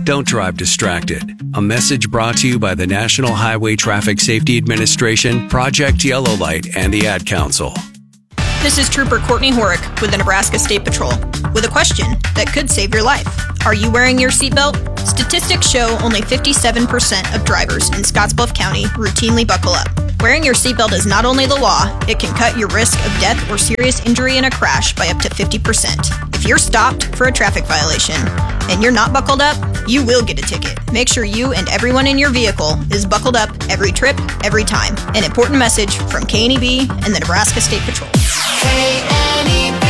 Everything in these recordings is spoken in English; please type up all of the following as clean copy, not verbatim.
Don't drive distracted. A message brought to you by the National Highway Traffic Safety Administration, Project Yellow Light, and the Ad Council. This is Trooper Courtney Horick with the Nebraska State Patrol with a question that could save your life. Are you wearing your seatbelt? Statistics show only 57% of drivers in Scottsbluff County routinely buckle up. Wearing your seatbelt is not only the law, it can cut your risk of death or serious injury in a crash by up to 50%. If you're stopped for a traffic violation and you're not buckled up, you will get a ticket. Make sure you and everyone in your vehicle is buckled up every trip, every time. An important message from KNEB and the Nebraska State Patrol. KNEB.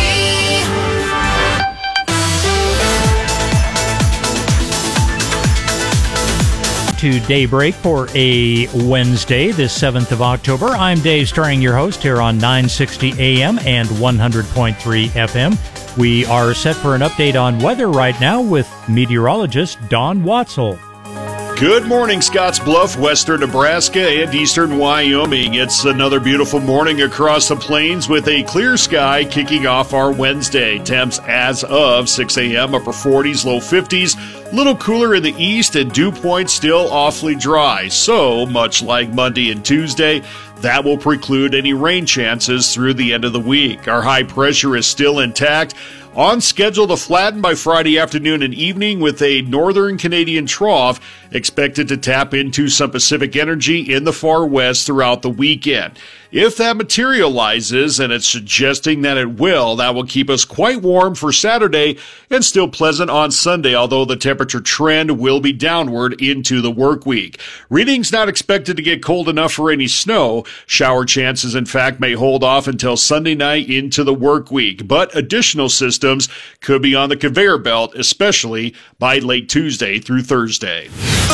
To Daybreak for a Wednesday, this 7th of October. I'm Dave Strang, your host here on 960 AM and 100.3 FM. We are set for an update on weather right now with meteorologist Don Watzel. Good morning, Scottsbluff, western Nebraska, and eastern Wyoming. It's another beautiful morning across the plains with a clear sky kicking off our Wednesday. Temps as of 6 a.m., upper 40s, low 50s. Little cooler in the east and dew points still awfully dry. So, much like Monday and Tuesday, that will preclude any rain chances through the end of the week. Our high pressure is still intact. On schedule to flatten by Friday afternoon and evening with a northern Canadian trough expected to tap into some Pacific energy in the far west throughout the weekend. If that materializes, and it's suggesting that it will, that will keep us quite warm for Saturday and still pleasant on Sunday, although the temperature trend will be downward into the work week. Readings not expected to get cold enough for any snow. Shower chances, in fact, may hold off until Sunday night into the work week, but additional systems could be on the conveyor belt, especially by late Tuesday through Thursday.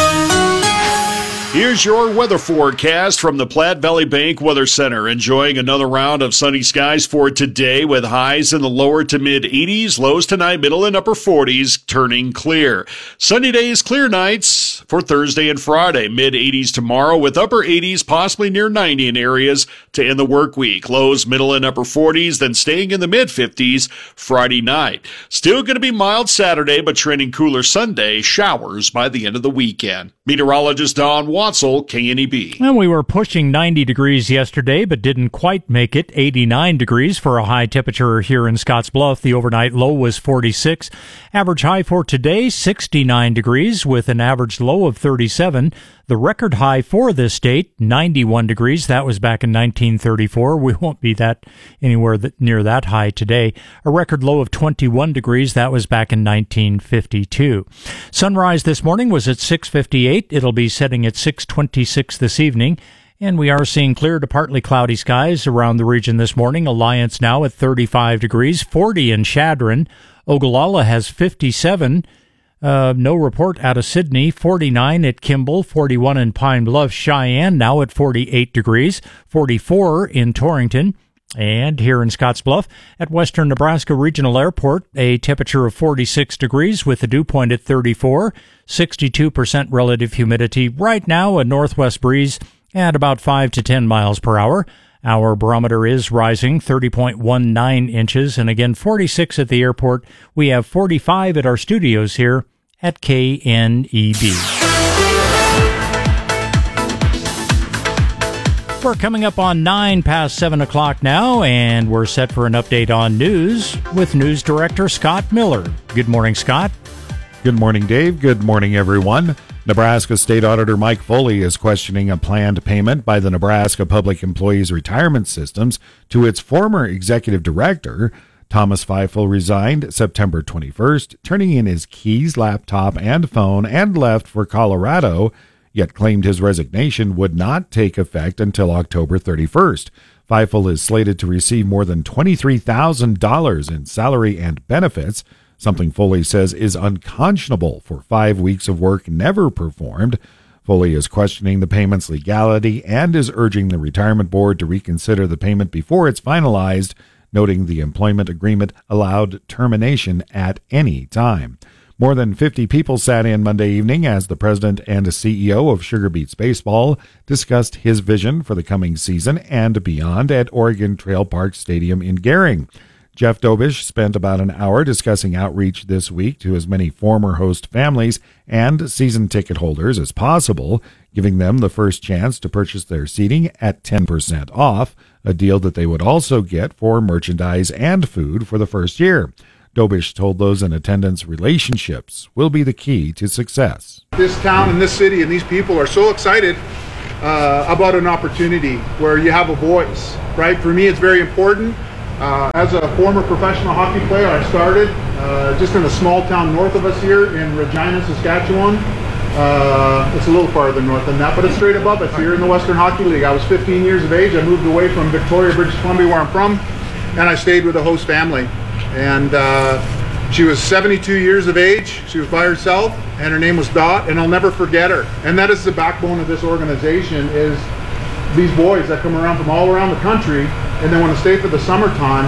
Here's your weather forecast from the Platte Valley Bank Weather Center. Enjoying another round of sunny skies for today with highs in the lower to mid 80s, lows tonight, middle and upper 40s, turning clear. Sunny days, clear nights for Thursday and Friday. Mid 80s tomorrow with upper 80s, possibly near 90 in areas to end the work week. Lows, middle and upper 40s, then staying in the mid 50s Friday night. Still going to be mild Saturday, but trending cooler Sunday. Showers by the end of the weekend. Meteorologist Don Watzel, KNEB. And we were pushing 90 degrees yesterday, but didn't quite make it. 89 degrees for a high temperature here in Scottsbluff. The overnight low was 46. Average high for today, 69 degrees with an average low of 37. The record high for this state, 91 degrees. That was back in 1934. We won't be anywhere near that high today. A record low of 21 degrees. That was back in 1952. Sunrise this morning was at 6:58. It'll be setting at 6:26 this evening. And we are seeing clear to partly cloudy skies around the region this morning. Alliance now at 35 degrees, 40 in Chadron. Ogallala has 57. No report out of Sydney. 49 at Kimball, 41 in Pine Bluff. Cheyenne now at 48 degrees, 44 in Torrington. And here in Scottsbluff at Western Nebraska Regional Airport, a temperature of 46 degrees with a dew point at 34, 62% relative humidity. Right now, a northwest breeze at about 5 to 10 miles per hour. Our barometer is rising 30.19 inches, and again 46 at the airport. We have 45 at our studios here at KNEB. We're coming up on 9 past 7 o'clock now, and we're set for an update on news with News Director Scott Miller. Good morning, Scott. Good morning, Dave. Good morning, everyone. Nebraska State Auditor Mike Foley is questioning a planned payment by the Nebraska Public Employees Retirement Systems to its former executive director. Thomas Feifel resigned September 21st, turning in his keys, laptop, and phone, and left for Colorado, yet claimed his resignation would not take effect until October 31st. Feifel is slated to receive more than $23,000 in salary and benefits, something Foley says is unconscionable for 5 weeks of work never performed. Foley is questioning the payment's legality and is urging the retirement board to reconsider the payment before it's finalized, noting the employment agreement allowed termination at any time. More than 50 people sat in Monday evening as the president and CEO of Sugar Beets Baseball discussed his vision for the coming season and beyond at Oregon Trail Park Stadium in Gering. Jeff Dobish spent about an hour discussing outreach this week to as many former host families and season ticket holders as possible, giving them the first chance to purchase their seating at 10% off, a deal that they would also get for merchandise and food for the first year. Dobish told those in attendance relationships will be the key to success. This town and this city and these people are so excited about an opportunity where you have a voice, right? For me, it's very important. As a former professional hockey player, I started just in a small town north of us here in Regina, Saskatchewan. It's a little farther north than that, but it's straight above us here in the Western Hockey League. I was 15 years of age. I moved away from Victoria, British Columbia, where I'm from, and I stayed with a host family. And she was 72 years of age. She was by herself, and her name was Dot, and I'll never forget her. And that is the backbone of this organization, is these boys that come around from all around the country and they want to stay for the summertime.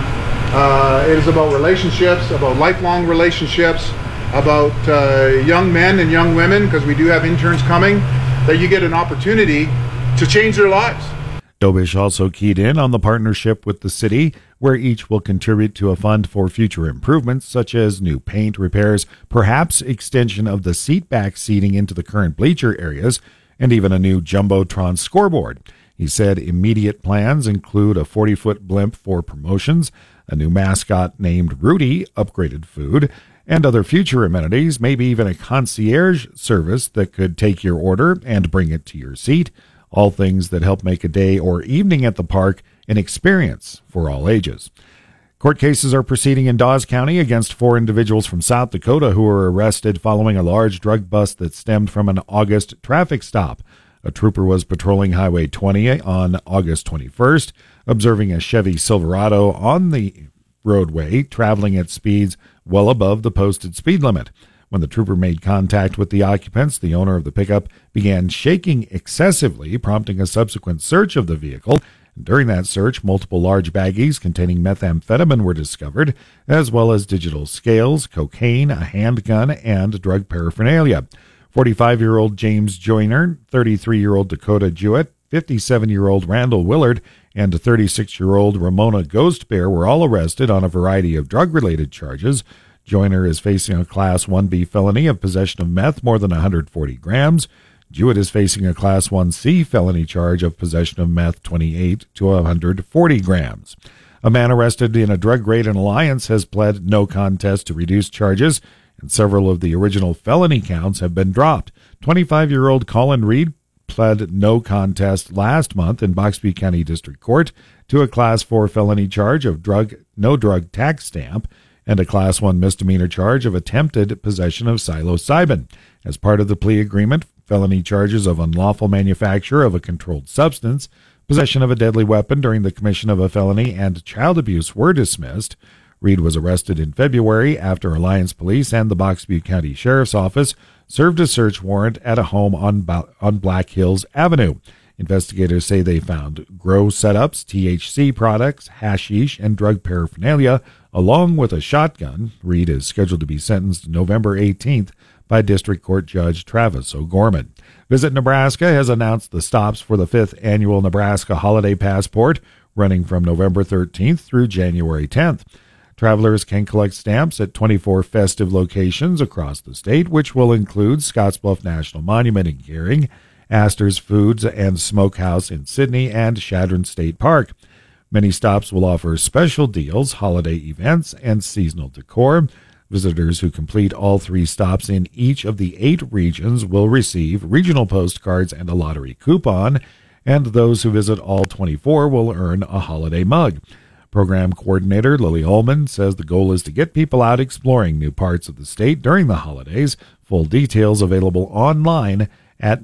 It is about relationships, about lifelong relationships, about young men and young women, because we do have interns coming, that you get an opportunity to change their lives. Dobish also keyed in on the partnership with the city, where each will contribute to a fund for future improvements, such as new paint repairs, perhaps extension of the seatback seating into the current bleacher areas, and even a new Jumbotron scoreboard. He said immediate plans include a 40-foot blimp for promotions, a new mascot named Rudy, upgraded food, and other future amenities, maybe even a concierge service that could take your order and bring it to your seat, all things that help make a day or evening at the park an experience for all ages. Court cases are proceeding in Dawes County against 4 individuals from South Dakota who were arrested following a large drug bust that stemmed from an August traffic stop. A trooper was patrolling Highway 20 on August 21st, observing a Chevy Silverado on the roadway traveling at speeds well above the posted speed limit. When the trooper made contact with the occupants, the owner of the pickup began shaking excessively, prompting a subsequent search of the vehicle. During that search, multiple large baggies containing methamphetamine were discovered, as well as digital scales, cocaine, a handgun, and drug paraphernalia. 45-year-old James Joyner, 33-year-old Dakota Jewett, 57-year-old Randall Willard, and 36-year-old Ramona Ghost Bear were all arrested on a variety of drug-related charges. Joyner is facing a Class 1B felony of possession of meth more than 140 grams. Jewett is facing a Class 1C felony charge of possession of meth 28 to 140 grams. A man arrested in a drug raid in Alliance has pled no contest to reduced charges, and several of the original felony counts have been dropped. 25-year-old Colin Reed pled no contest last month in Boxby County District Court to a Class 4 felony charge of no drug tax stamp and a Class 1 misdemeanor charge of attempted possession of psilocybin. As part of the plea agreement, felony charges of unlawful manufacture of a controlled substance, possession of a deadly weapon during the commission of a felony, and child abuse were dismissed. Reed was arrested in February after Alliance Police and the Boxby County Sheriff's Office served a search warrant at a home on Black Hills Avenue. Investigators say they found grow setups, THC products, hashish, and drug paraphernalia, along with a shotgun. Reed is scheduled to be sentenced November 18th by District Court Judge Travis O'Gorman. Visit Nebraska has announced the stops for the 5th annual Nebraska Holiday Passport, running from November 13th through January 10th. Travelers can collect stamps at 24 festive locations across the state, which will include Scottsbluff National Monument in Gering, Astor's Foods and Smokehouse in Sydney, and Chadron State Park. Many stops will offer special deals, holiday events, and seasonal decor. Visitors who complete all 3 stops in each of the 8 regions will receive regional postcards and a lottery coupon, and those who visit all 24 will earn a holiday mug. Program coordinator Lily Ullman says the goal is to get people out exploring new parts of the state during the holidays. Full details available online at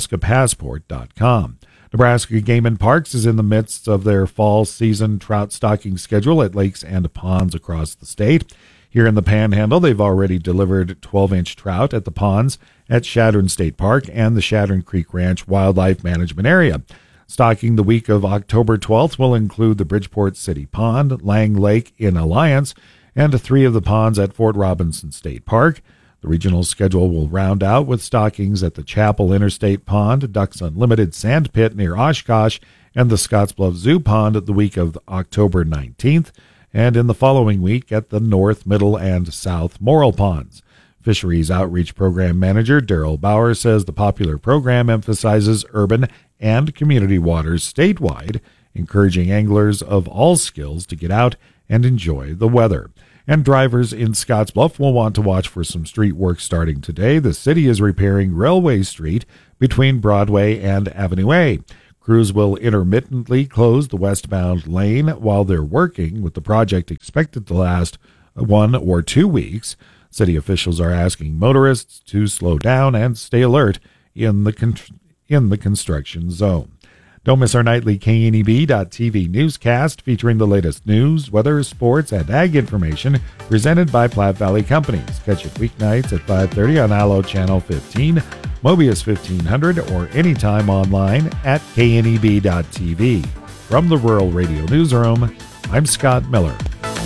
nebraskapassport.com. Nebraska Game and Parks is in the midst of their fall season trout stocking schedule at lakes and ponds across the state. Here in the Panhandle, they've already delivered 12-inch trout at the ponds at Chadron State Park and the Chadron Creek Ranch Wildlife Management Area. Stocking the week of October 12th will include the Bridgeport City Pond, Lang Lake in Alliance, and 3 of the ponds at Fort Robinson State Park. The regional schedule will round out with stockings at the Chapel Interstate Pond, Ducks Unlimited Sand Pit near Oshkosh, and the Scottsbluff Zoo Pond the week of October 19th. and in the following week at the North, Middle, and South Morrill Ponds. Fisheries Outreach Program Manager Daryl Bauer says the popular program emphasizes urban and community waters statewide, encouraging anglers of all skills to get out and enjoy the weather. And drivers in Scottsbluff will want to watch for some street work starting today. The city is repairing Railway Street between Broadway and Avenue A. Crews will intermittently close the westbound lane while they're working, with the project expected to last 1 or 2 weeks. City officials are asking motorists to slow down and stay alert in the construction zone. Don't miss our nightly KNEB.TV newscast featuring the latest news, weather, sports, and ag information presented by Platte Valley Companies. Catch it weeknights at 5:30 on Allo Channel 15, Mobius 1500, or anytime online at KNEB.TV. From the Rural Radio Newsroom, I'm Scott Miller.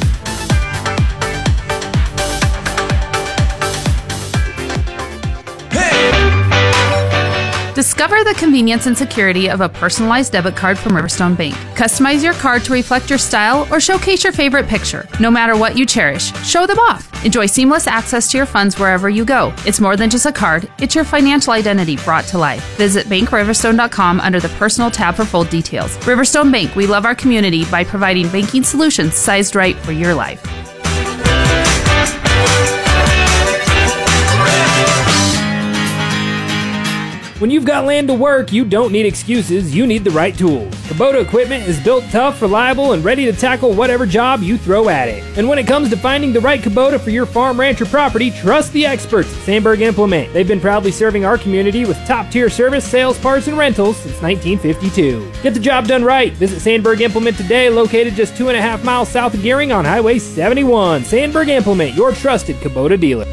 Discover the convenience and security of a personalized debit card from Riverstone Bank. Customize your card to reflect your style or showcase your favorite picture. No matter what you cherish, show them off. Enjoy seamless access to your funds wherever you go. It's more than just a card, it's your financial identity brought to life. Visit bankriverstone.com under the personal tab for full details. Riverstone Bank, we love our community by providing banking solutions sized right for your life. When you've got land to work, you don't need excuses, you need the right tools. Kubota equipment is built tough, reliable, and ready to tackle whatever job you throw at it. And when it comes to finding the right Kubota for your farm, ranch, or property, trust the experts at Sandberg Implement. They've been proudly serving our community with top-tier service, sales, parts, and rentals since 1952. Get the job done right. Visit Sandberg Implement today, located just 2.5 miles south of Gearing on Highway 71. Sandberg Implement, your trusted Kubota dealer.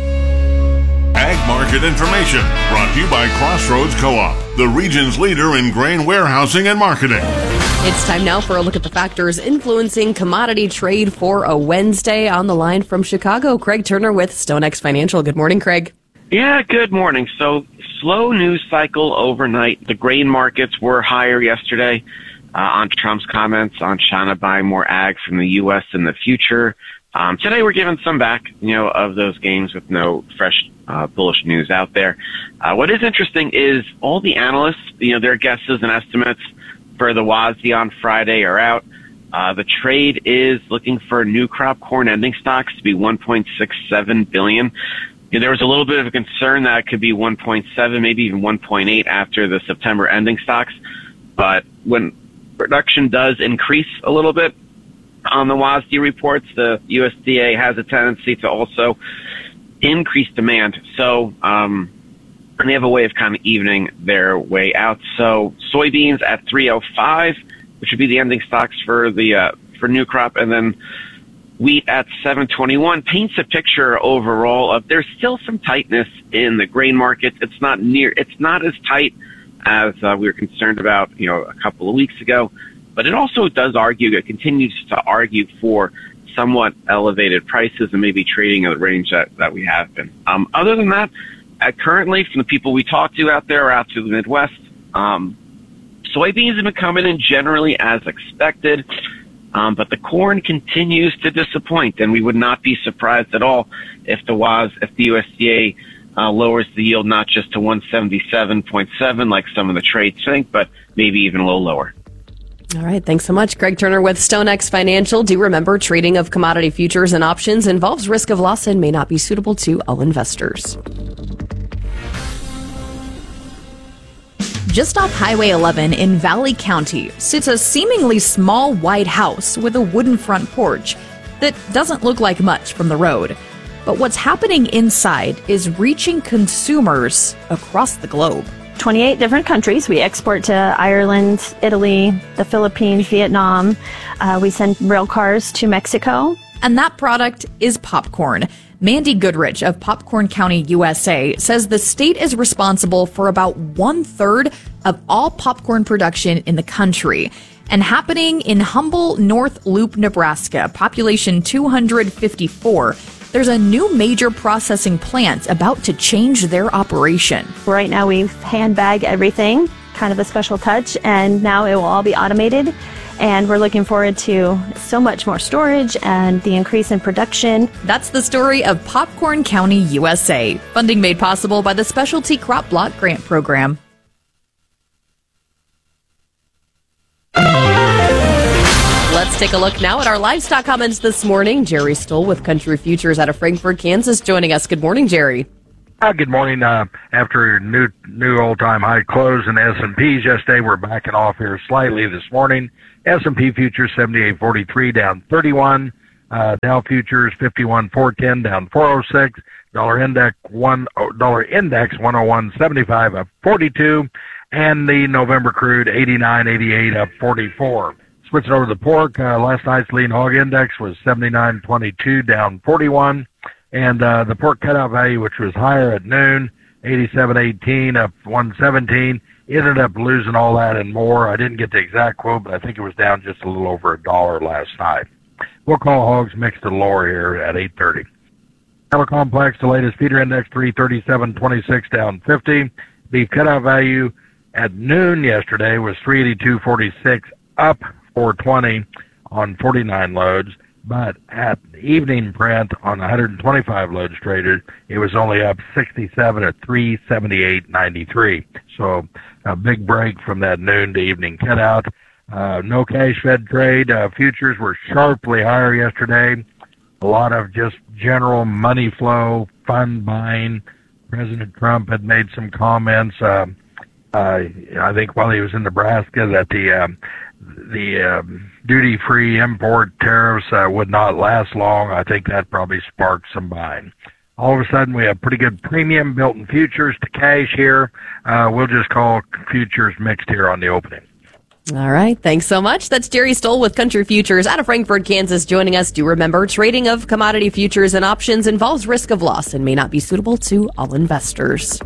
Ag Market Information, brought to you by Crossroads Co-op, the region's leader in grain warehousing and marketing. It's time now for a look at the factors influencing commodity trade for a Wednesday. On the line from Chicago, Craig Turner with StoneX Financial. Good morning, Craig. Yeah, good morning. So, slow news cycle overnight. The grain markets were higher yesterday on Trump's comments on China buying more ag from the U.S. in the future. Today we're giving some back, of those gains with no fresh bullish news out there. What is interesting is all the analysts, their guesses and estimates for the WASDE on Friday are out. The trade is looking for new crop corn ending stocks to be 1.67 billion. There was a little bit of a concern that it could be 1.7, maybe even 1.8 after the September ending stocks. But when production does increase a little bit on the WASDE reports, the USDA has a tendency to also increase demand. So, and they have a way of kind of evening their way out. So soybeans at 305, which would be the ending stocks for the, for new crop, and then wheat at 721 paints a picture overall of there's still some tightness in the grain market. It's not as tight as we were concerned about, a couple of weeks ago. But it also it continues to argue for somewhat elevated prices and maybe trading in the range that we have been. Other than that, currently from the people we talk to out there or out to the Midwest, soybeans have been coming in generally as expected, but the corn continues to disappoint, and we would not be surprised at all if the USDA lowers the yield not just to 177.7 like some of the trades think, but maybe even a little lower. All right. Thanks so much. Craig Turner with StoneX Financial. Do remember, trading of commodity futures and options involves risk of loss and may not be suitable to all investors. Just off Highway 11 in Valley County sits a seemingly small white house with a wooden front porch that doesn't look like much from the road. But what's happening inside is reaching consumers across the globe. 28 different countries. We export to Ireland, Italy, the Philippines, Vietnam. We send rail cars to Mexico. And that product is popcorn. Mandy Goodrich of Popcorn County, USA, says the state is responsible for about 1/3 of all popcorn production in the country. And happening in Humble North Loop, Nebraska, population 254, there's a new major processing plant about to change their operation. Right now we hand bag everything, kind of a special touch, and now it will all be automated. and we're looking forward to so much more storage and the increase in production. That's the story of Popcorn County, USA. Funding made possible by the Specialty Crop Block Grant Program. Let's take a look now at our livestock comments this morning. Jerry Stoll with Country Futures out of Frankfort, Kansas, joining us. Good morning, Jerry. Good morning. After new all-time high close in S&Ps yesterday, we're backing off here slightly this morning. S&P futures 78.43 down 31. Dow futures 51.410 down 406. Dollar index 101.75 up 42, and the November crude 89.88 up 44. Switching over to the pork, last night's lean hog index was 79.22 down 41, and the pork cutout value, which was higher at noon, 87.18 up 117, ended up losing all that and more. I didn't get the exact quote, but I think it was down just a little over $1 last night. We'll call hogs mixed to lower here at 8:30. Cattle complex, the latest feeder index 337.26 down 50. Beef cutout value at noon yesterday was 382.46 up 420 on 49 loads, but at evening print on 125 loads traded, it was only up 67 at 378.93. So a big break from that noon to evening cutout. No cash fed trade. Futures were sharply higher yesterday. A lot of just general money flow, fund buying. President Trump had made some comments. I think while he was in Nebraska that the duty-free import tariffs would not last long. I think that probably sparked some buying. All of a sudden, we have pretty good premium built in futures to cash here. We'll just call futures mixed here on the opening. All right. Thanks so much. That's Jerry Stoll with Country Futures out of Frankfort, Kansas, joining us. Do remember, trading of commodity futures and options involves risk of loss and may not be suitable to all investors.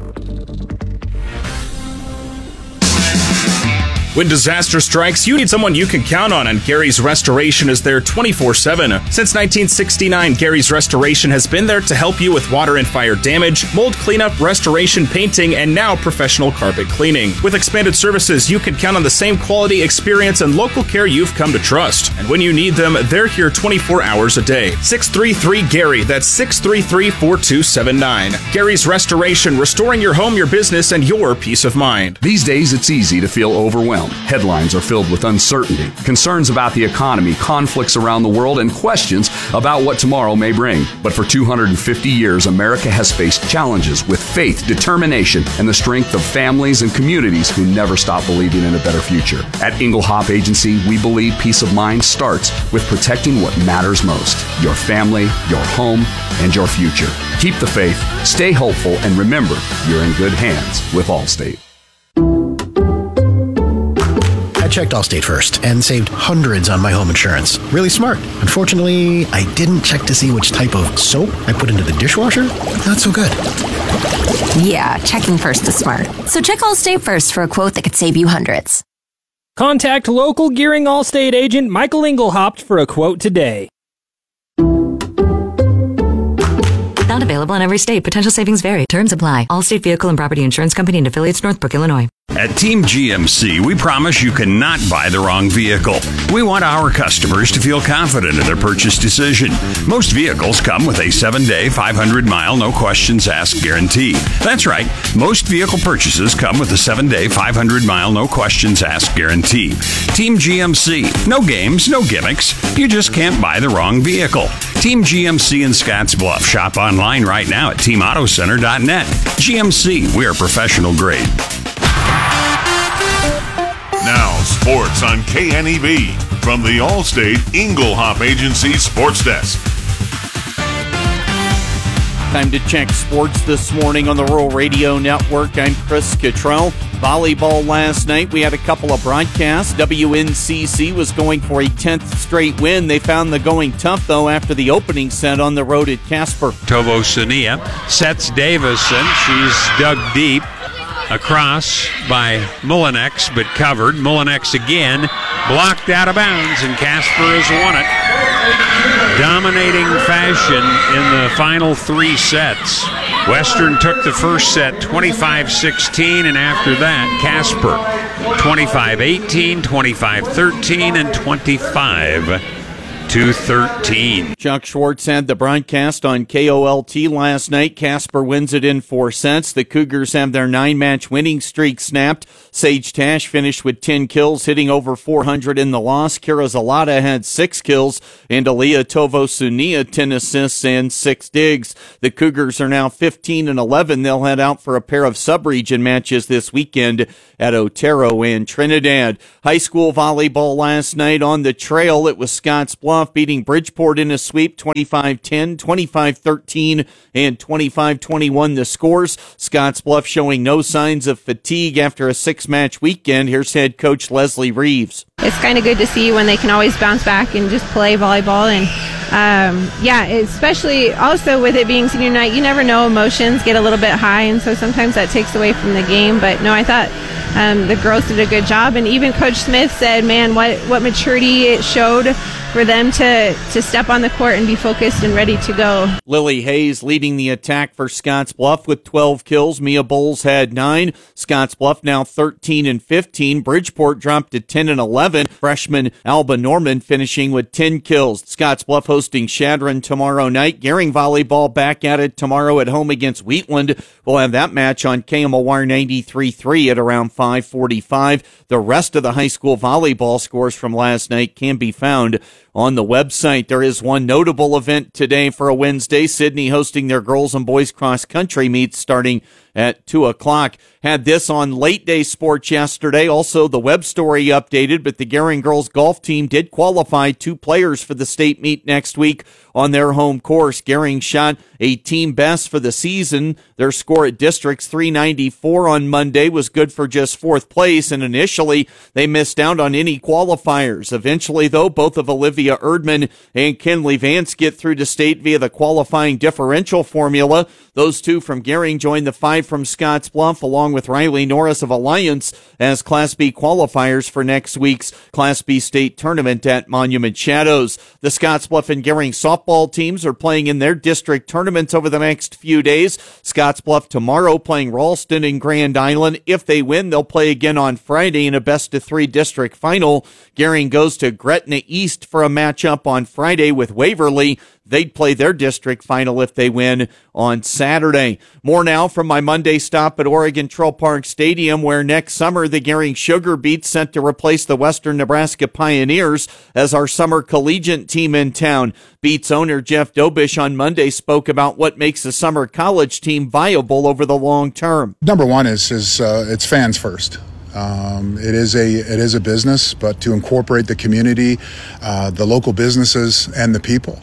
When disaster strikes, you need someone you can count on, and Gary's Restoration is there 24/7. Since 1969, Gary's Restoration has been there to help you with water and fire damage, mold cleanup, restoration, painting, and now professional carpet cleaning. With expanded services, you can count on the same quality, experience, and local care you've come to trust. And when you need them, they're here 24 hours a day. 633-GARY. That's 633-4279. Gary's Restoration, restoring your home, your business, and your peace of mind. These days, it's easy to feel overwhelmed. Headlines are filled with uncertainty, concerns about the economy, conflicts around the world, and questions about what tomorrow may bring. But for 250 years, America has faced challenges with faith, determination, and the strength of families and communities who never stop believing in a better future. At Engelhop Agency, we believe peace of mind starts with protecting what matters most: your family, your home, and your future. Keep the faith, stay hopeful, and remember, you're in good hands with Allstate. I checked Allstate first and saved hundreds on my home insurance. Really smart. Unfortunately, I didn't check to see which type of soap I put into the dishwasher. Not so good. Yeah, checking first is smart. So check Allstate first for a quote that could save you hundreds. Contact local Gearing Allstate agent Michael Engelhaupt for a quote today. Not available in every state. Potential savings vary. Terms apply. Allstate Vehicle and Property Insurance Company and affiliates, Northbrook, Illinois. At Team GMC, we promise you cannot buy the wrong vehicle. We want our customers to feel confident in their purchase decision. Most vehicles come with a 7-day, 500-mile, no-questions-asked guarantee. That's right. Most vehicle purchases come with a 7-day, 500-mile, no-questions-asked guarantee. Team GMC. No games, no gimmicks. You just can't buy the wrong vehicle. Team GMC in Scottsbluff. Shop online right now at teamautocenter.net. GMC. We are professional grade. Now, sports on KNEB from the Allstate Engelhop Agency Sports Desk. Time to check sports this morning on the Rural Radio Network. I'm Chris Cottrell. Volleyball last night, we had a couple of broadcasts. WNCC was going for a 10th straight win. They found the going tough, though, after the opening set on the road at Casper. Tovo Sania sets Davison. She's dug deep. Across by Mullinex, but covered. Mullinex again, blocked out of bounds, and Casper has won it. Dominating fashion in the final 3 sets. Western took the first set 25-16, and after that, Casper 25-18, 25-13, and 25-13. Chuck Schwartz had the broadcast on KOLT last night. Casper wins it in 4 sets. The Cougars have their 9-match winning streak snapped. Sage Tash finished with 10 kills, hitting over 400 in the loss. Kira Zalata had 6 kills, and Aliyah Tovo-Sunia 10 assists and 6 digs. The Cougars are now 15-11. They'll head out for a pair of sub-region matches this weekend at Otero and Trinidad. High school volleyball last night on the trail. It was Scotts Bluff beating Bridgeport in a sweep, 25-10, 25-13, and 25-21 the scores. Scotts Bluff showing no signs of fatigue after a 6-match weekend. Here's head coach Leslie Reeves. It's kind of good to see when they can always bounce back and just play volleyball. And especially also with it being senior night, you never know, emotions get a little bit high, and so sometimes that takes away from the game. But no, I thought the girls did a good job, and even Coach Smith said, man, what maturity it showed for them to step on the court and be focused and ready to go. Lily Hayes leading the attack for Scotts Bluff with 12 kills. Mia Bowles had 9. Scotts Bluff now 13-15. Bridgeport dropped to 10-11. Freshman Alba Norman finishing with 10 kills. Scotts Bluff hosting Shadron tomorrow night. Gehring volleyball back at it tomorrow at home against Wheatland. We'll have that match on KMOR 93.3 at around 5:45. The rest of the high school volleyball scores from last night can be found on the website. There is one notable event today for a Wednesday. Sydney hosting their girls and boys cross country meets starting at 2 o'clock. Had this on Late Day Sports yesterday. Also, the web story updated, but the Gehring girls golf team did qualify 2 players for the state meet next week on their home course. Gehring shot a team best for the season. Their score at Districts 394 on Monday was good for just 4th place, and initially they missed out on any qualifiers. Eventually, though, both of Olivia Erdman and Kinley Vance get through to state via the qualifying differential formula. Those 2 from Gehring joined the 5 from Scotts Bluff, along with Riley Norris of Alliance, as Class B qualifiers for next week's Class B state tournament at Monument Shadows. The Scotts Bluff and Gehring softball teams are playing in their district tournaments over the next few days. Scotts Bluff tomorrow playing Ralston and Grand Island. If they win, they'll play again on Friday in a best-of-3 district final. Gehring goes to Gretna East for a matchup on Friday with Waverly. They'd play their district final if they win on Saturday. More now from my Monday stop at Oregon Trail Park Stadium, where next summer the Gehring Sugar Beets sent to replace the Western Nebraska Pioneers as our summer collegiate team in town. Beets owner Jeff Dobish on Monday spoke about what makes a summer college team viable over the long term. Number one is it's fans first. It is a business, but to incorporate the community, the local businesses, and the people.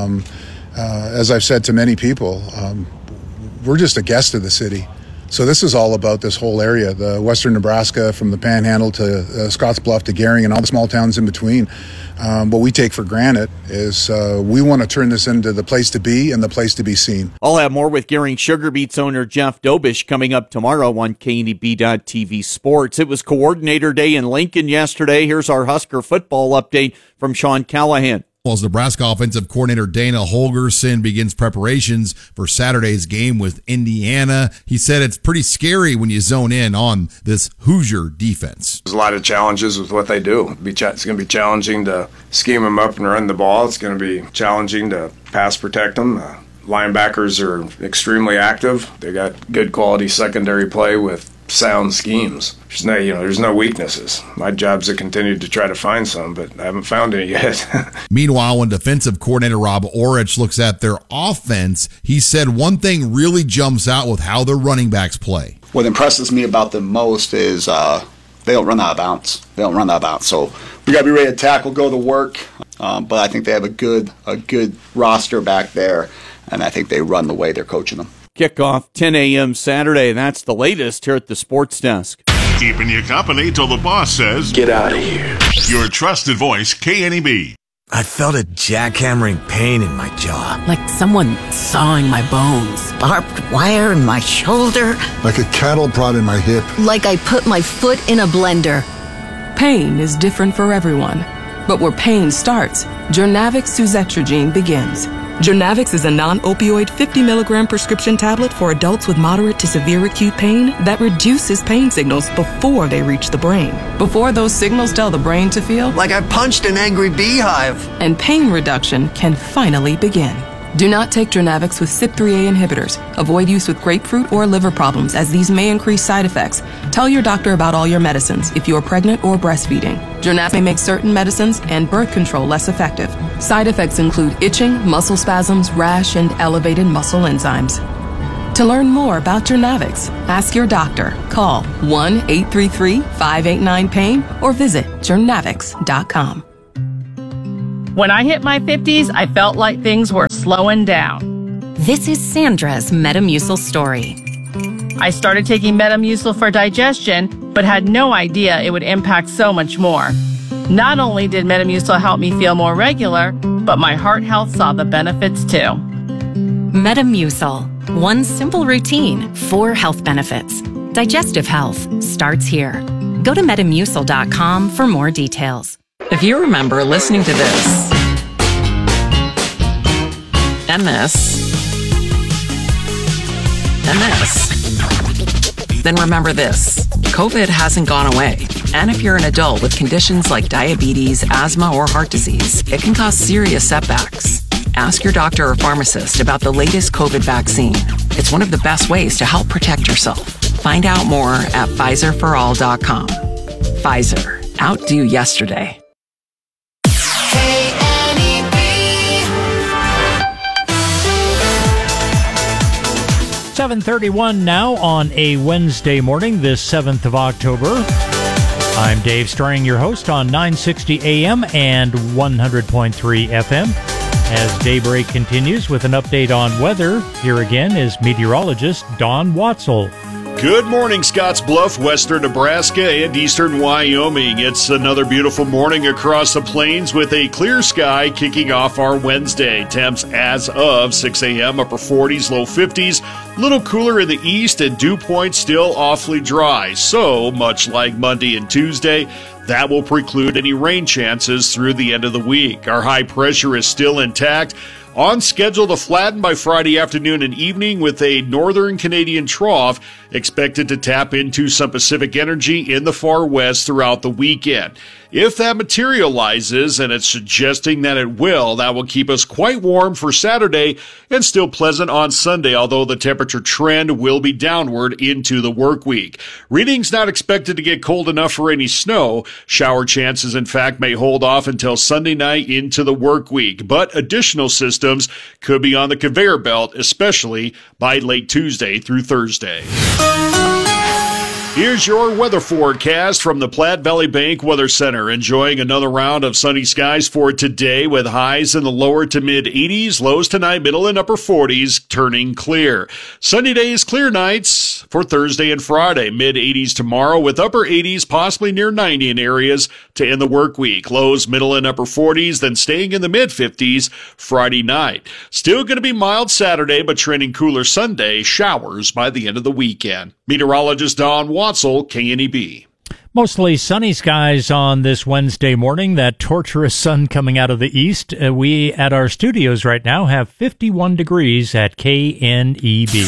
As I've said to many people, we're just a guest of the city. So this is all about this whole area, the Western Nebraska, from the Panhandle to Scotts Bluff to Gehring and all the small towns in between. What we take for granted is we want to turn this into the place to be and the place to be seen. I'll have more with Gehring Sugar Beets owner Jeff Dobish coming up tomorrow on KNEB.TV Sports. It was Coordinator Day in Lincoln yesterday. Here's our Husker football update from Sean Callahan. As Nebraska offensive coordinator Dana Holgorsen begins preparations for Saturday's game with Indiana, he said it's pretty scary when you zone in on this Hoosier defense. There's a lot of challenges with what they do. It's going to be challenging to scheme them up and run the ball. It's going to be challenging to pass protect them. Linebackers are extremely active. They got good quality secondary play with sound schemes. There's no weaknesses. My job's to continue to try to find some, but I haven't found any yet. Meanwhile, when defensive coordinator Rob Orich looks at their offense, he said one thing really jumps out with how their running backs play. What impresses me about them most is they don't run out of bounds. So we got to be ready to tackle, go to work. But I think they have a good roster back there, and I think they run the way they're coaching them. Kickoff 10 a.m. Saturday. That's the latest here at the Sports Desk. Keeping you company till the boss says, "Get out of here." Your trusted voice, KNEB. I felt a jackhammering pain in my jaw. Like someone sawing my bones. Barbed wire in my shoulder. Like a cattle prod in my hip. Like I put my foot in a blender. Pain is different for everyone. But where pain starts, Jurnavic Suzetrigine begins. Jurnavix is a non-opioid 50 milligram prescription tablet for adults with moderate to severe acute pain that reduces pain signals before they reach the brain. Before those signals tell the brain to feel like I punched an angry beehive. And pain reduction can finally begin. Do not take Jurnavix with CYP3A inhibitors. Avoid use with grapefruit or liver problems, as these may increase side effects. Tell your doctor about all your medicines if you are pregnant or breastfeeding. Jurnavix may make certain medicines and birth control less effective. Side effects include itching, muscle spasms, rash, and elevated muscle enzymes. To learn more about Jurnavix, ask your doctor. Call 1-833-589-PAIN or visit jurnavix.com. When I hit my 50s, I felt like things were slowing down. This is Sandra's Metamucil story. I started taking Metamucil for digestion, but had no idea it would impact so much more. Not only did Metamucil help me feel more regular, but my heart health saw the benefits too. Metamucil. One simple routine, 4 health benefits. Digestive health starts here. Go to Metamucil.com for more details. If you remember listening to this, and this, and this, then remember this. COVID hasn't gone away. And if you're an adult with conditions like diabetes, asthma, or heart disease, it can cause serious setbacks. Ask your doctor or pharmacist about the latest COVID vaccine. It's one of the best ways to help protect yourself. Find out more at PfizerForAll.com. Pfizer. Outdo yesterday. 7:31 now on a Wednesday morning, this 7th of October. I'm Dave Strang, your host on 960 AM and 100.3 FM. As daybreak continues with an update on weather, here again is meteorologist Don Watzel. Good morning, Scottsbluff, western Nebraska, and eastern Wyoming. It's another beautiful morning across the plains with a clear sky kicking off our Wednesday. Temps as of 6 a.m., upper 40s, low 50s. Little cooler in the east, and dew point still awfully dry. So, much like Monday and Tuesday, that will preclude any rain chances through the end of the week. Our high pressure is still intact. On schedule to flatten by Friday afternoon and evening with a northern Canadian trough expected to tap into some Pacific energy in the far west throughout the weekend. If that materializes, and it's suggesting that it will, that will keep us quite warm for Saturday and still pleasant on Sunday, although the temperature trend will be downward into the work week. Readings not expected to get cold enough for any snow. Shower chances, in fact, may hold off until Sunday night into the work week, but additional systems could be on the conveyor belt, especially by late Tuesday through Thursday. Here's your weather forecast from the Platte Valley Bank Weather Center. Enjoying another round of sunny skies for today with highs in the lower to mid 80s, lows tonight, middle and upper 40s, turning clear. Sunny days, clear nights for Thursday and Friday. Mid 80s tomorrow with upper 80s, possibly near 90 in areas to end the work week. Lows, middle and upper 40s, then staying in the mid 50s Friday night. Still going to be mild Saturday, but trending cooler Sunday. Showers by the end of the weekend. Meteorologist Don Watzel, KNEB. Mostly sunny skies on this Wednesday morning, that torturous sun coming out of the east. We at our studios right now have 51 degrees at KNEB.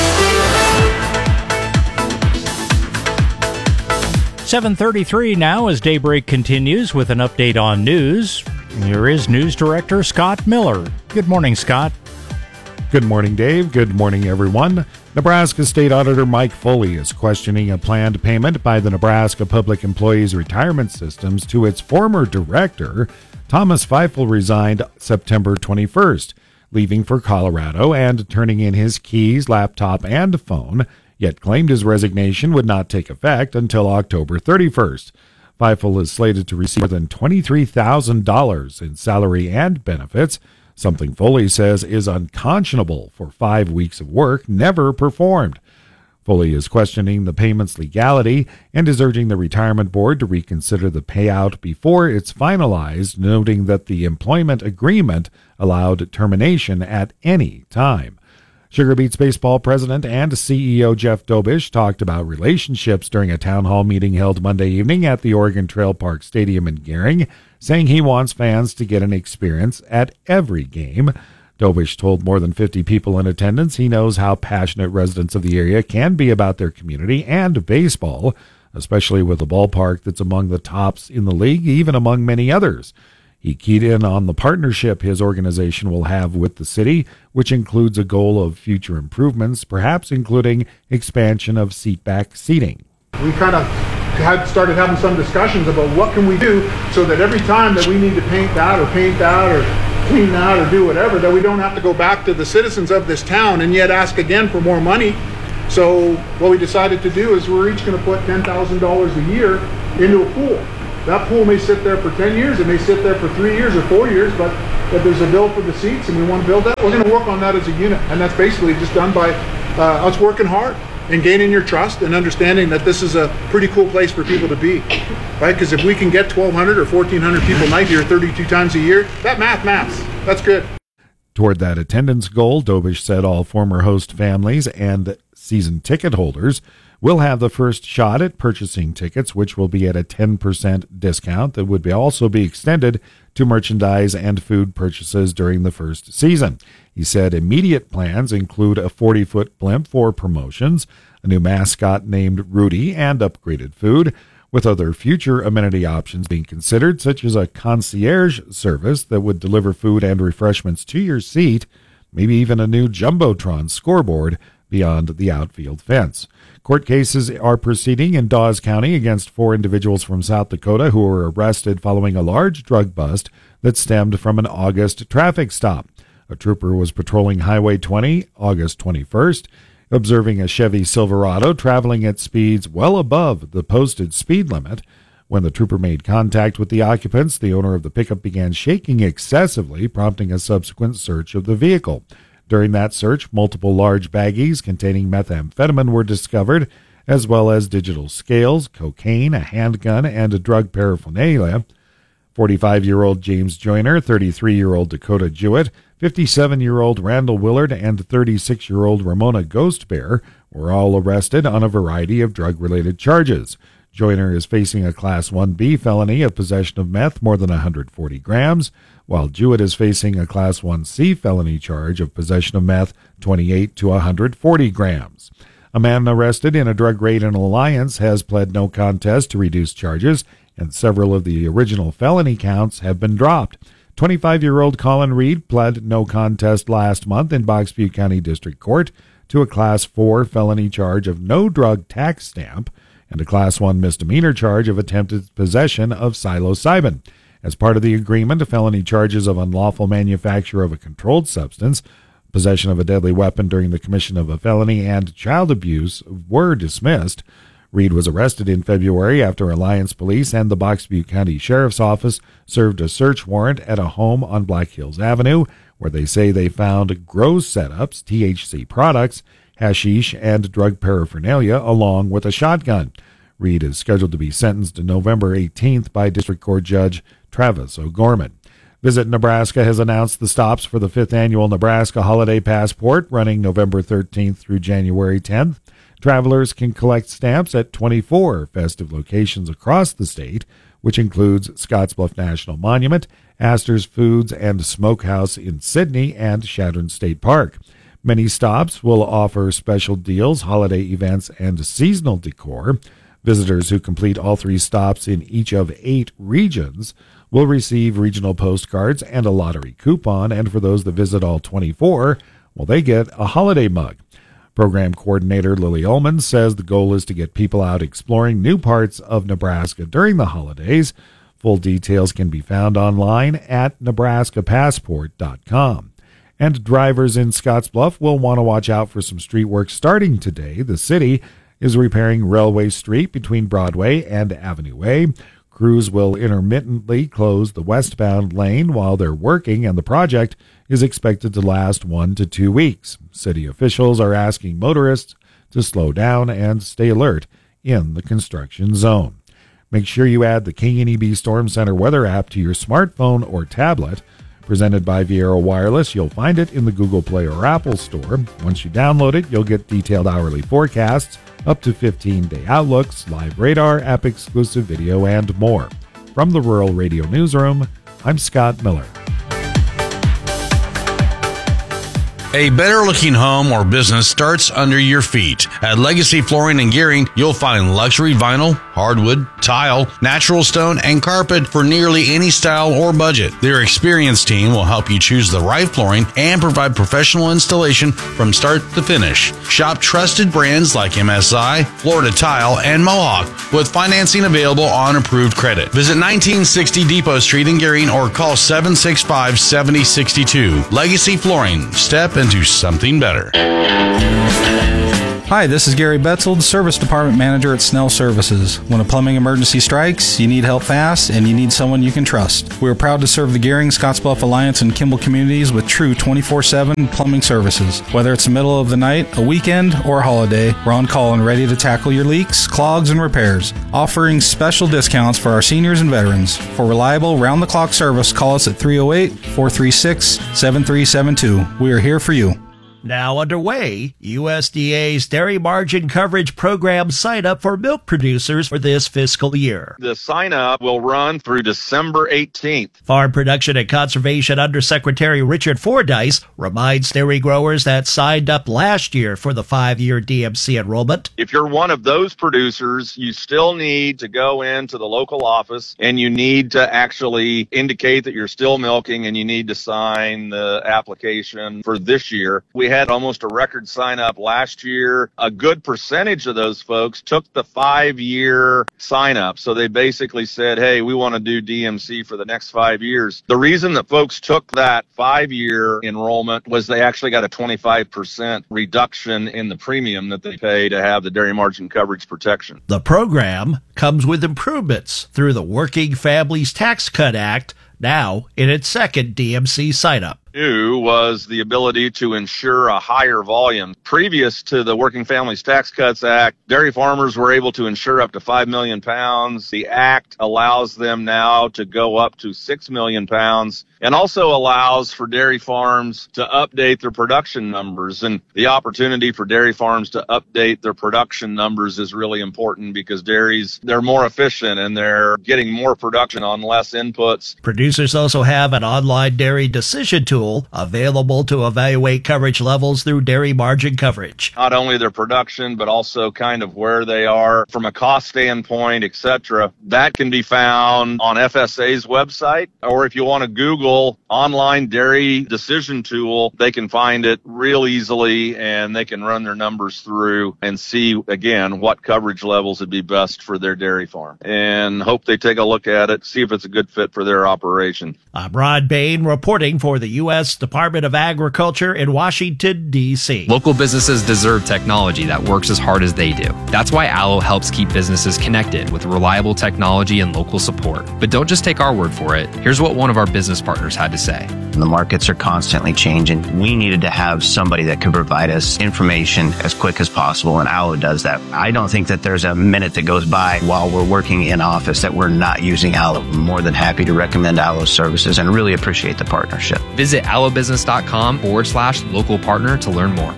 7:33 now as daybreak continues with an update on news. Here is News Director Scott Miller. Good morning, Scott. Good morning, Dave. Good morning, everyone. Nebraska State Auditor Mike Foley is questioning a planned payment by the Nebraska Public Employees Retirement Systems to its former director. Thomas Feifel resigned September 21st, leaving for Colorado and turning in his keys, laptop, and phone, yet claimed his resignation would not take effect until October 31st. Feifel is slated to receive more than $23,000 in salary and benefits, something Foley says is unconscionable for 5 weeks of work never performed. Foley is questioning the payment's legality and is urging the retirement board to reconsider the payout before it's finalized, noting that the employment agreement allowed termination at any time. Sugar Beets Baseball president and CEO Jeff Dobish talked about relationships during a town hall meeting held Monday evening at the Oregon Trail Park Stadium in Gering, saying he wants fans to get an experience at every game. Dobish told more than 50 people in attendance he knows how passionate residents of the area can be about their community and baseball, especially with a ballpark that's among the tops in the league, even among many others. He keyed in on the partnership his organization will have with the city, which includes a goal of future improvements, perhaps including expansion of seatback seating. We kind of had started having some discussions about what can we do so that every time that we need to paint that or clean that or do whatever, that we don't have to go back to the citizens of this town and yet ask again for more money. So what we decided to do is we're each going to put $10,000 a year into a pool. That pool may sit there for 10 years, it may sit there for 3 years or 4 years, but if there's a bill for the seats and we want to build that, we're going to work on that as a unit. And that's basically just done by us working hard and gaining your trust and understanding that this is a pretty cool place for people to be, right? Because if we can get 1,200 or 1,400 people a night here 32 times a year, that maths. That's good. Toward that attendance goal, Dobish said all former host families and season ticket holders will have the first shot at purchasing tickets, which will be at a 10% discount that would also be extended to merchandise and food purchases during the first season. He said immediate plans include a 40-foot blimp for promotions, a new mascot named Rudy, and upgraded food, with other future amenity options being considered, such as a concierge service that would deliver food and refreshments to your seat, maybe even a new Jumbotron scoreboard beyond the outfield fence. Court cases are proceeding in Dawes County against 4 individuals from South Dakota who were arrested following a large drug bust that stemmed from an August traffic stop. A trooper was patrolling Highway 20, August 21st, observing a Chevy Silverado traveling at speeds well above the posted speed limit. When the trooper made contact with the occupants, the owner of the pickup began shaking excessively, prompting a subsequent search of the vehicle. During that search, multiple large baggies containing methamphetamine were discovered, as well as digital scales, cocaine, a handgun, and a drug paraphernalia. 45-year-old James Joyner, 33-year-old Dakota Jewett, 57-year-old Randall Willard, and 36-year-old Ramona Ghostbear were all arrested on a variety of drug-related charges. Joyner is facing a Class 1B felony of possession of meth more than 140 grams, while Jewett is facing a Class 1C felony charge of possession of meth 28 to 140 grams. A man arrested in a drug raid in Alliance has pled no contest to reduced charges, and several of the original felony counts have been dropped. 25-year-old Colin Reed pled no contest last month in Box Butte County District Court to a Class 4 felony charge of no drug tax stamp and a Class 1 misdemeanor charge of attempted possession of psilocybin. As part of the agreement, felony charges of unlawful manufacture of a controlled substance, possession of a deadly weapon during the commission of a felony, and child abuse were dismissed. Reed was arrested in February after Alliance Police and the Box Butte County Sheriff's Office served a search warrant at a home on Black Hills Avenue, where they say they found grow setups, THC products, hashish, and drug paraphernalia, along with a shotgun. Reed is scheduled to be sentenced November 18th by District Court Judge Travis O'Gorman. Visit Nebraska has announced the stops for the 5th annual Nebraska Holiday Passport, running November 13th through January 10th. Travelers can collect stamps at 24 festive locations across the state, which includes Scottsbluff National Monument, Astor's Foods and Smokehouse in Sydney, and Chadron State Park. Many stops will offer special deals, holiday events, and seasonal decor. Visitors who complete all 3 stops in each of 8 regions will receive regional postcards and a lottery coupon, and for those that visit all 24, well, they get a holiday mug. Program coordinator Lily Ullman says the goal is to get people out exploring new parts of Nebraska during the holidays. Full details can be found online at nebraskapassport.com. And drivers in Scottsbluff will want to watch out for some street work starting today. The city is repairing Railway Street between Broadway and Avenue A. Crews will intermittently close the westbound lane while they're working, and the project is expected to last 1 to 2 weeks. City officials are asking motorists to slow down and stay alert in the construction zone. Make sure you add the KNEB Storm Center weather app to your smartphone or tablet. Presented by Viera Wireless, you'll find it in the Google Play or Apple Store. Once you download it, you'll get detailed hourly forecasts, up to 15-day outlooks, live radar, app-exclusive video, and more. From the Rural Radio Newsroom, I'm Scott Miller. A better-looking home or business starts under your feet. At Legacy Flooring and Gearing, you'll find luxury vinyl, hardwood, tile, natural stone, and carpet for nearly any style or budget. Their experienced team will help you choose the right flooring and provide professional installation from start to finish. Shop trusted brands like MSI, Florida Tile, and Mohawk with financing available on approved credit. Visit 1960 Depot Street in Gearing or call 765-7062. Legacy Flooring. Step into something better. Hi, this is Gary Betzold, Service Department Manager at Snell Services. When a plumbing emergency strikes, you need help fast, and you need someone you can trust. We are proud to serve the Gearing, Scottsbluff Alliance, and Kimball communities with true 24/7 plumbing services. Whether it's the middle of the night, a weekend, or a holiday, we're on call and ready to tackle your leaks, clogs, and repairs. Offering special discounts for our seniors and veterans. For reliable, round-the-clock service, call us at 308-436-7372. We are here for you. Now underway, USDA's Dairy Margin Coverage Program sign-up for milk producers for this fiscal year. The sign-up will run through December 18th. Farm Production and Conservation Undersecretary Richard Fordyce reminds dairy growers that signed up last year for the 5-year DMC enrollment. If you're one of those producers, you still need to go into the local office and you need to actually indicate that you're still milking and you need to sign the application for this year. We had almost a record sign up last year. A good percentage of those folks took the 5-year sign up. So they basically said, hey, we want to do DMC for the next 5 years. The reason that folks took that 5-year enrollment was they actually got a 25% reduction in the premium that they pay to have the dairy margin coverage protection. The program comes with improvements through the Working Families Tax Cut Act, now in its second DMC sign-up. New was the ability to insure a higher volume. Previous to the Working Families Tax Cuts Act, dairy farmers were able to insure up to 5 million pounds. The act allows them now to go up to 6 million pounds and also allows for dairy farms to update their production numbers. And the opportunity for dairy farms to update their production numbers is really important because dairies, they're more efficient and they're getting more production on less inputs. Producers also have an online dairy decision tool available to evaluate coverage levels through dairy margin coverage. Not only their production, but also kind of where they are from a cost standpoint, etc. That can be found on FSA's website, or if you want to Google online dairy decision tool, they can find it real easily and they can run their numbers through and see, again, what coverage levels would be best for their dairy farm. And hope they take a look at it, see if it's a good fit for their operation. I'm Rod Bain reporting for the U.S. Department of Agriculture in Washington, D.C. Local businesses deserve technology that works as hard as they do. That's why Allo helps keep businesses connected with reliable technology and local support. But don't just take our word for it. Here's what one of our business partners had to say. The markets are constantly changing. We needed to have somebody that could provide us information as quick as possible, and Allo does that. I don't think that there's a minute that goes by while we're working in office that we're not using Allo. I'm more than happy to recommend Allo's services and really appreciate the partnership. Visit allobusiness.com/local partner to learn more.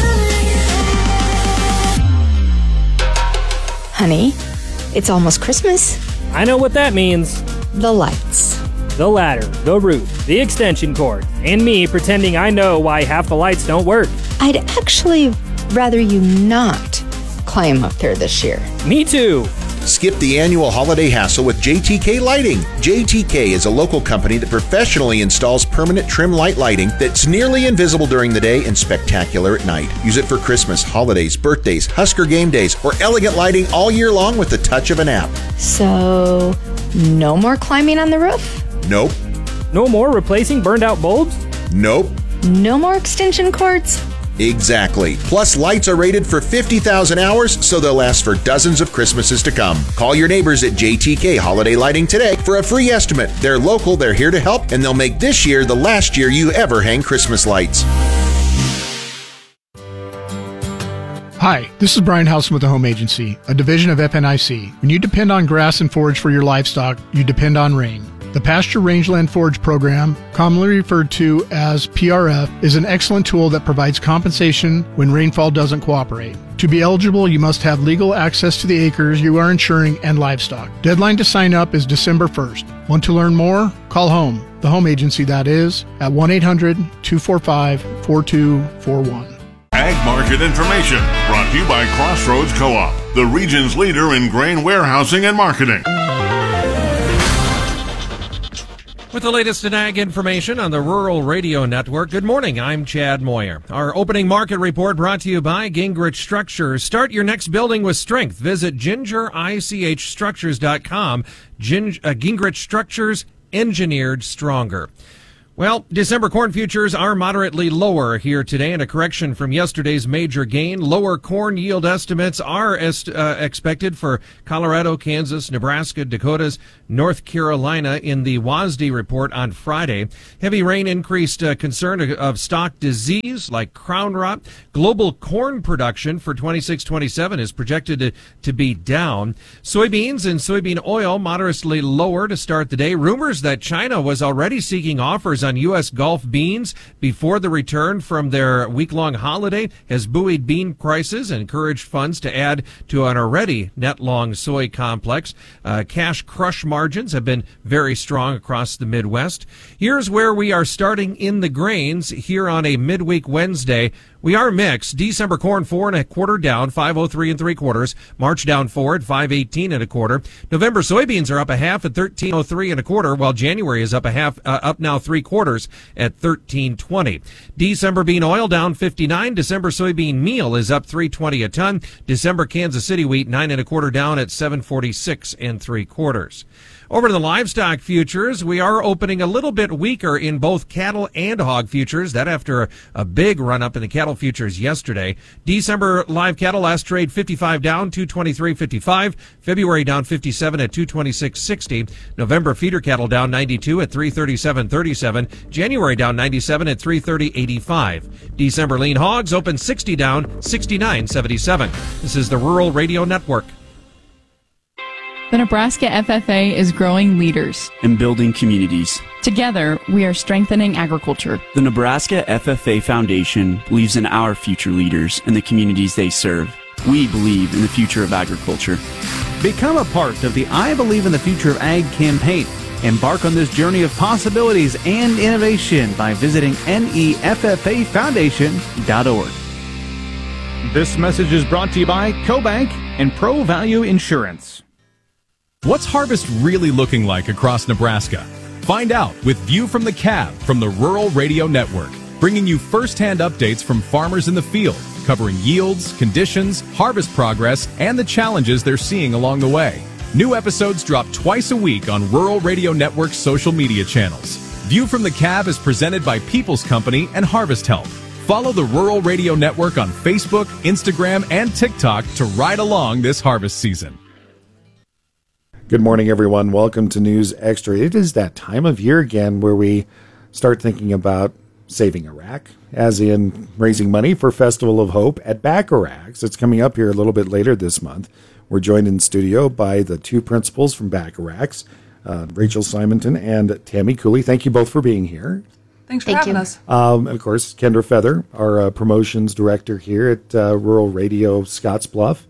Honey, it's almost Christmas. I know what that means. The lights. The ladder, the roof, the extension cord, and me pretending I know why half the lights don't work. I'd actually rather you not climb up there this year. Me too. Skip the annual holiday hassle with JTK Lighting. JTK is a local company that professionally installs permanent trim light lighting that's nearly invisible during the day and spectacular at night. Use it for Christmas, holidays, birthdays, Husker game days, or elegant lighting all year long with the touch of an app. So, no more climbing on the roof? Nope. No more replacing burned out bulbs? Nope. No more extension cords? Exactly. Plus, lights are rated for 50,000 hours, so they'll last for dozens of Christmases to come. Call your neighbors at JTK Holiday Lighting today for a free estimate. They're local, they're here to help, and they'll make this year the last year you ever hang Christmas lights. Hi, this is Brian Housen with the Home Agency, a division of FNIC. When you depend on grass and forage for your livestock, you depend on rain. The Pasture Rangeland Forage Program, commonly referred to as PRF, is an excellent tool that provides compensation when rainfall doesn't cooperate. To be eligible, you must have legal access to the acres you are insuring and livestock. Deadline to sign up is December 1st. Want to learn more? Call home. the home agency that is, at 1-800-245-4241. Ag Market Information, brought to you by Crossroads Co-op, the region's leader in grain warehousing and marketing. With the latest in ag information on the Rural Radio Network, good morning, I'm Chad Moyer. Our opening market report brought to you by Gingrich Structures. Start your next building with strength. Visit gingerichstructures.com. Gingrich Structures, engineered stronger. Well, December corn futures are moderately lower here today, and a correction from yesterday's major gain. Lower corn yield estimates are expected for Colorado, Kansas, Nebraska, Dakotas, North Carolina in the WASDE report on Friday. Heavy rain increased concern of stalk disease like crown rot. Global corn production for 26-27 is projected to be down. Soybeans and soybean oil moderately lower to start the day. Rumors that China was already seeking offers on U.S. Gulf beans before the return from their week-long holiday has buoyed bean prices and encouraged funds to add to an already net-long soy complex. Cash crush margins have been very strong across the Midwest. Here's where we are starting in the grains here on a midweek Wednesday. We are mixed. December corn 4 1/4 down, 503 3/4. March down 4 at 518 1/4. November soybeans are up a half at 1303 1/4, while January is up a half, up now 3/4 at 1320. December bean oil down 59. December soybean meal is up 320 a ton. December Kansas City wheat 9 1/4 down at 746 3/4. Over to the livestock futures, we are opening a little bit weaker in both cattle and hog futures. That after a big run up in the cattle futures yesterday. December live cattle last trade 55 down, 223.55. February down 57 at 226.60. November feeder cattle down 92 at 337.37. January down 97 at 330.85. December lean hogs open 60 down, 69.77. This is the Rural Radio Network. The Nebraska FFA is growing leaders and building communities. Together, we are strengthening agriculture. The Nebraska FFA Foundation believes in our future leaders and the communities they serve. We believe in the future of agriculture. Become a part of the I Believe in the Future of Ag campaign. Embark on this journey of possibilities and innovation by visiting neffafoundation.org. This message is brought to you by CoBank and Pro Value Insurance. What's harvest really looking like across Nebraska? Find out with View from the Cab from the Rural Radio Network, bringing you first-hand updates from farmers in the field, covering yields, conditions, harvest progress, and the challenges they're seeing along the way. New episodes drop twice a week on Rural Radio Network's social media channels. View from the Cab is presented by People's Company and Harvest Help. Follow the Rural Radio Network on Facebook, Instagram, and TikTok to ride along this harvest season. Good morning, everyone. Welcome to News Extra. It is that time of year again where we start thinking about saving Iraq, as in raising money for Festival of Hope at Bacharachs. It's coming up here a little bit later this month. We're joined in studio by the two principals from Bacharachs, Rachel Simonton and Tammy Cooley. Thank you both for being here. Thanks for having us. And of course, Kendra Feather, our promotions director here at Rural Radio Scottsbluff.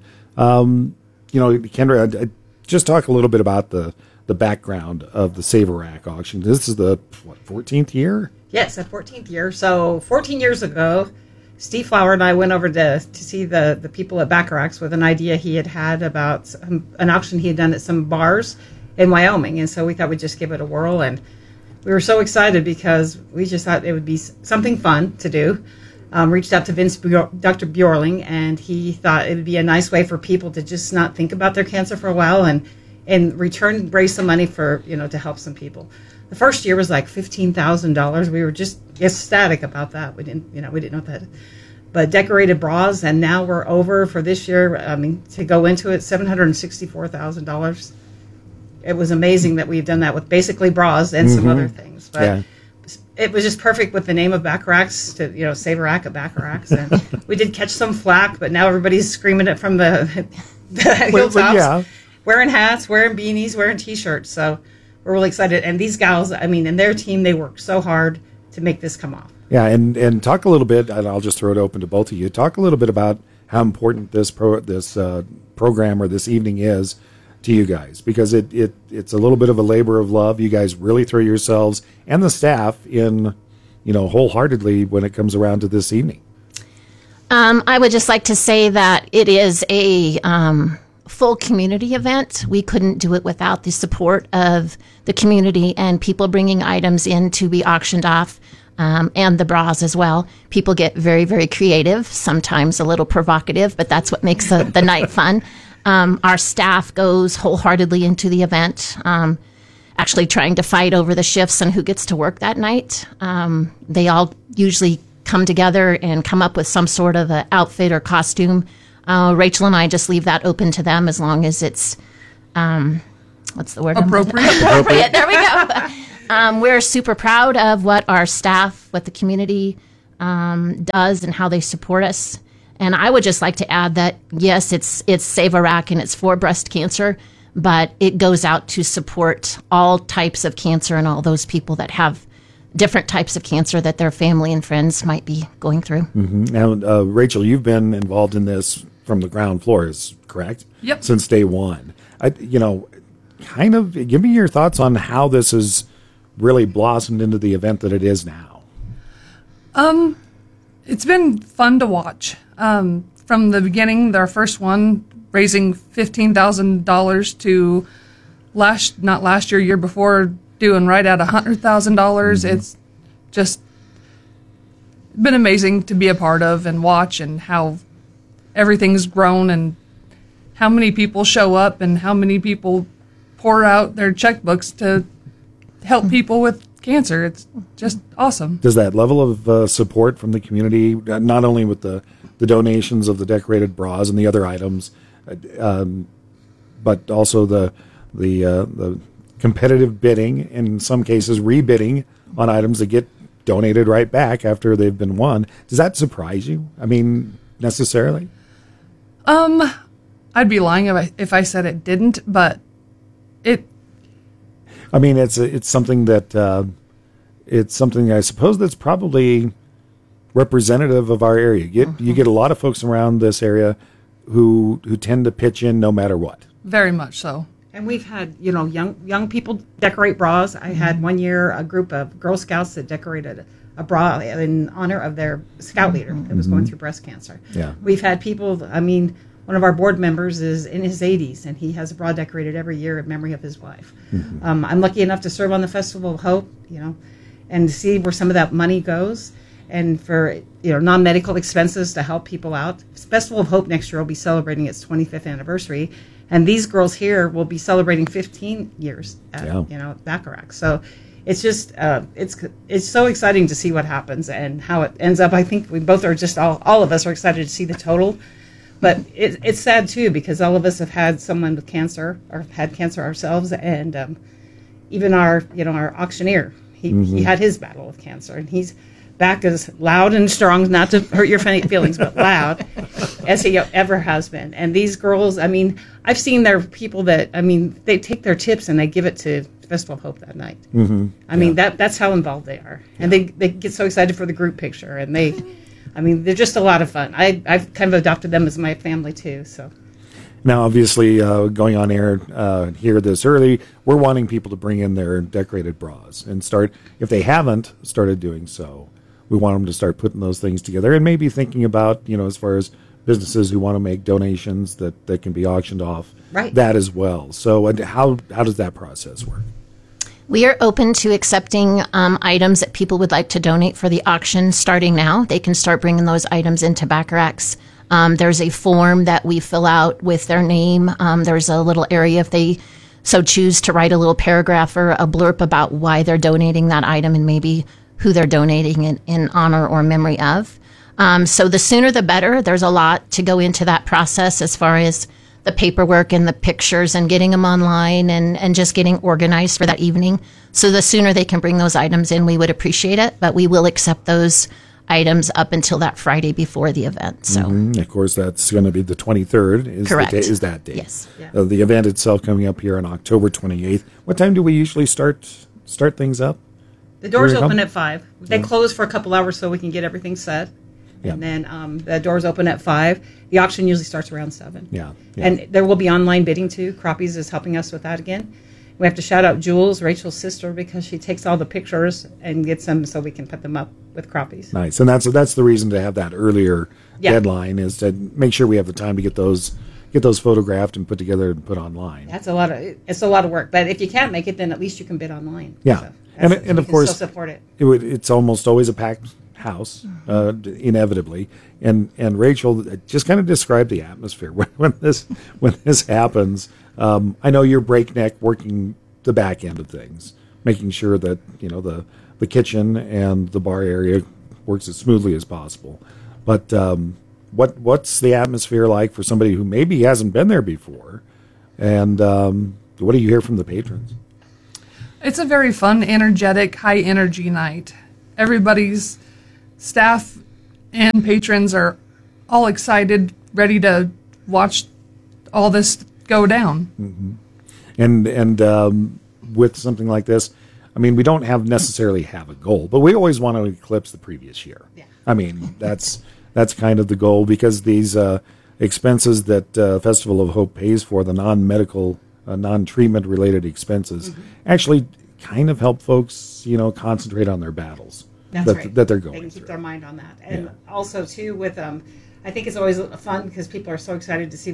Kendra, just talk a little bit about the background of the Save Iraq auction. This is the 14th year? Yes, the 14th year. So 14 years ago, Steve Flower and I went over to see the people at Bacharachs with an idea he had about an auction he had done at some bars in Wyoming. And so we thought we'd just give it a whirl. And we were so excited because we just thought it would be something fun to do. Reached out to Dr. Bjorling, and he thought it would be a nice way for people to just not think about their cancer for a while and in return raise some money for, to help some people. The first year was like $15,000. We were just ecstatic about that. We didn't know that. But decorated bras, and now we're over for this year. To go into it, $764,000. It was amazing that we've done that with basically bras and some other things. But yeah. It was just perfect with the name of Bacharachs to, Save Iraq at Bacharachs. And we did catch some flack, but now everybody's screaming it from the hilltops, wearing hats, wearing beanies, wearing T-shirts. So we're really excited. And these gals, and their team, they worked so hard to make this come off. Yeah, and talk a little bit, and I'll just throw it open to both of you. Talk a little bit about how important this program or this evening is to you guys? Because it's a little bit of a labor of love. You guys really throw yourselves and the staff in, wholeheartedly when it comes around to this evening. I would just like to say that it is a full community event. We couldn't do it without the support of the community and people bringing items in to be auctioned off, and the bras as well. People get very, very creative, sometimes a little provocative, but that's what makes the night fun. Our staff goes wholeheartedly into the event, actually trying to fight over the shifts and who gets to work that night. They all usually come together and come up with some sort of an outfit or costume. Rachel and I just leave that open to them as long as it's, what's the word? Appropriate. There we go. We're super proud of what our staff, what the community does and how they support us. And I would just like to add that, yes, it's Save Iraq and it's for breast cancer, but it goes out to support all types of cancer and all those people that have different types of cancer that their family and friends might be going through. Mm-hmm. Now, Rachel, you've been involved in this from the ground floor, is correct? Yep. Since day one. Kind of give me your thoughts on how this has really blossomed into the event that it is now. It's been fun to watch. From the beginning, our first one, raising $15,000 to not last year, year before, doing right at $100,000. Mm-hmm. It's just been amazing to be a part of and watch, and how everything's grown and how many people show up and how many people pour out their checkbooks to help people with cancer. It's just awesome. Does that level of support from the community, not only with the donations of the decorated bras and the other items, but also the competitive bidding, in some cases rebidding on items that get donated right back after they've been won. Does that surprise you? I mean, necessarily? I'd be lying if I said it didn't, but it. I mean, it's something that it's something I suppose that's probably representative of our area. You get a lot of folks around this area who tend to pitch in no matter what. Very much so. And we've had, young people decorate bras. I had one year a group of Girl Scouts that decorated a bra in honor of their scout leader that was going through breast cancer. Yeah. We've had people, one of our board members is in his 80s, and he has a bra decorated every year in memory of his wife. Mm-hmm. I'm lucky enough to serve on the Festival of Hope, and to see where some of that money goes, and for non-medical expenses to help people out. Festival of Hope next year will be celebrating its 25th anniversary, and these girls here will be celebrating 15 years at Bacharach. So it's just it's so exciting to see what happens and how it ends up. I think we both are just all of us are excited to see the total, but it's sad too, because all of us have had someone with cancer or had cancer ourselves, and even our auctioneer, he had his battle with cancer, and he's back as loud and strong, not to hurt your feelings, but loud as he ever has been. And these girls, I've seen their people that, they take their tips and they give it to Festival of Hope that night. Mm-hmm. That's how involved they are. And they get so excited for the group picture, and they're just a lot of fun. I've kind of adopted them as my family too, so. Now, obviously, going on air here this early, we're wanting people to bring in their decorated bras and start, if they haven't started doing so, we want them to start putting those things together and maybe thinking about, as far as businesses who want to make donations that can be auctioned off, right, that as well. So how does that process work? We are open to accepting items that people would like to donate for the auction starting now. They can start bringing those items into Bacharach's. There's a form that we fill out with their name. There's a little area if they so choose to write a little paragraph or a blurb about why they're donating that item and maybe who they're donating it in honor or memory of. So the sooner the better. There's a lot to go into that process as far as the paperwork and the pictures and getting them online and just getting organized for that evening. So the sooner they can bring those items in, we would appreciate it. But we will accept those items up until that Friday before the event. So, of course, that's going to be the 23rd. Correct. Is that date? Yes. Yeah. The event itself coming up here on October 28th. What time do we usually start things up? The doors open at 5. They close for a couple hours so we can get everything set. Yeah. And then the doors open at 5. The auction usually starts around 7. Yeah. And there will be online bidding too. Crappies is helping us with that again. We have to shout out Jules, Rachel's sister, because she takes all the pictures and gets them so we can put them up with crappies. Nice. And that's the reason to have that earlier Yeah. deadline, is to make sure we have the time to get those photographed and put together and put online. It's a lot of work. But if you can't make it, then at least you can bid online. Yeah. So and we of can course, still support it. It's almost always a packed house, inevitably. And Rachel, just kind of describe the atmosphere when this happens. I know you're breakneck working the back end of things, making sure that the kitchen and the bar area works as smoothly as possible. But what's the atmosphere like for somebody who maybe hasn't been there before? And what do you hear from the patrons? It's a very fun, energetic, high energy night. Everybody's staff and patrons are all excited, ready to watch all this go down. Mm-hmm. And with something like this, I mean, we don't necessarily have a goal, but we always want to eclipse the previous year. Yeah. I mean, that's kind of the goal, because these expenses that Festival of Hope pays for, the non-medical, non-treatment related expenses, actually kind of help folks, concentrate on their battles that they're going They can keep through. their mind on that. And also, too, with I think it's always fun because people are so excited to see